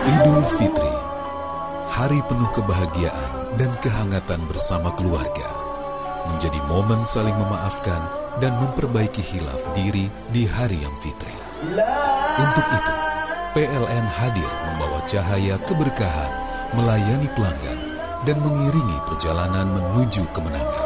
Idul Fitri, hari penuh kebahagiaan dan kehangatan bersama keluarga, menjadi momen saling memaafkan dan memperbaiki khilaf diri di hari yang fitri. Untuk itu, PLN hadir membawa cahaya keberkahan, melayani pelanggan, dan mengiringi perjalanan menuju kemenangan.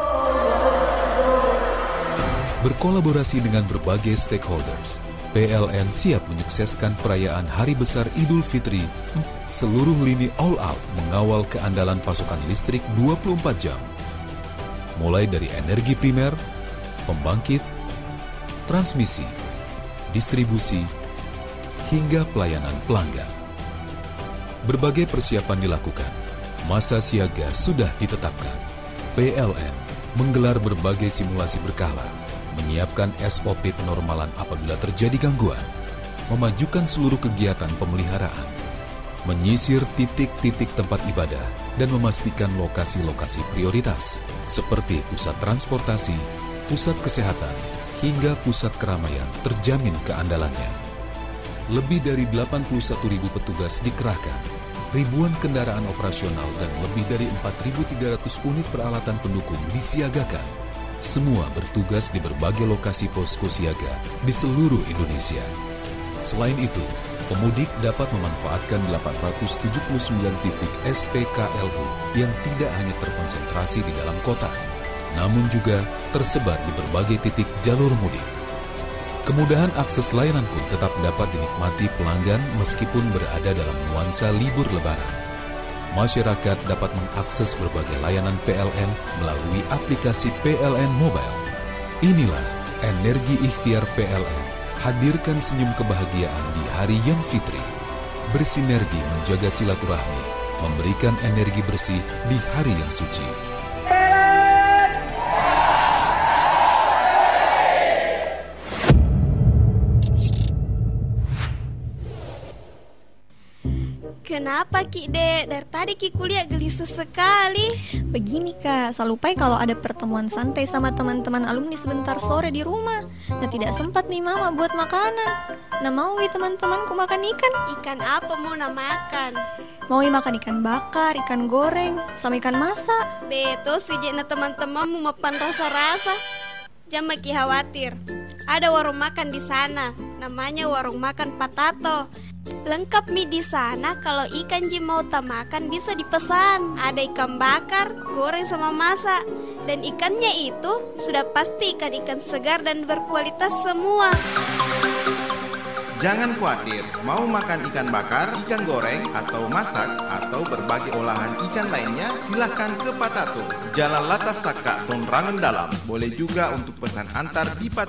Berkolaborasi dengan berbagai stakeholders, PLN siap menyukseskan perayaan Hari Besar Idul Fitri. Seluruh lini all out mengawal keandalan pasokan listrik 24 jam. Mulai dari energi primer, pembangkit, transmisi, distribusi, hingga pelayanan pelanggan. Berbagai persiapan dilakukan. Masa siaga sudah ditetapkan. PLN menggelar berbagai simulasi berkala, menyiapkan SOP penormalan apabila terjadi gangguan, memajukan seluruh kegiatan pemeliharaan, menyisir titik-titik tempat ibadah, dan memastikan lokasi-lokasi prioritas seperti pusat transportasi, pusat kesehatan, hingga pusat keramaian terjamin keandalannya. Lebih dari 81.000 petugas dikerahkan, ribuan kendaraan operasional dan lebih dari 4.300 unit peralatan pendukung disiagakan. Semua bertugas di berbagai lokasi posko siaga di seluruh Indonesia. Selain itu, pemudik dapat memanfaatkan 879 titik SPKLU yang tidak hanya terkonsentrasi di dalam kota, namun juga tersebar di berbagai titik jalur mudik. Kemudahan akses layanan pun tetap dapat dinikmati pelanggan meskipun berada dalam nuansa libur Lebaran. Masyarakat dapat mengakses berbagai layanan PLN melalui aplikasi PLN Mobile. Inilah energi ikhtiar PLN, hadirkan senyum kebahagiaan di hari yang fitri. Bersinergi menjaga silaturahmi, memberikan energi bersih di hari yang suci. Kenapa Ki Dek? Dari tadi Ki kuliah gelisah sekali. Begini Kak, selalu lupa kalau ada pertemuan santai sama teman-teman alumni sebentar sore di rumah. Nah tidak sempat nih Mama buat makanan. Nah mau teman-temanku makan ikan. Ikan apa mau makan? Mau makan ikan bakar, ikan goreng, sama ikan masak. Betul sih Jena teman-temanmu mapan rasa-rasa. Jangan Ki khawatir. Ada warung makan di sana. Namanya warung makan Patato. Lengkap mie di sana. Kalau ikan mau makan bisa dipesan. Ada ikan bakar, goreng sama masak. Dan ikannya itu sudah pasti ikan-ikan segar dan berkualitas semua. Jangan khawatir, mau makan ikan bakar, ikan goreng, atau masak, atau berbagai olahan ikan lainnya, silakan ke Patato, Jalan Latas Saka, Tongrangan Dalam. Boleh juga untuk pesan antar di Patato.